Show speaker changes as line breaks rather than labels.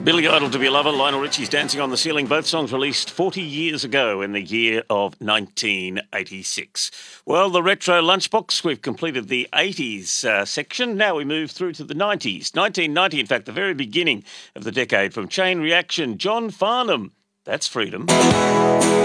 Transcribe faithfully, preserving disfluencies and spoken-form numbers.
Billy Idol, To Be a Lover, Lionel Richie's Dancing on the Ceiling, both songs released forty years ago in the year of nineteen eighty-six. Well, the Retro Lunchbox, we've completed the eighties uh, section. Now we move through to the nineties. nineteen ninety, in fact, the very beginning of the decade, from Chain Reaction, John Farnham. That's freedom.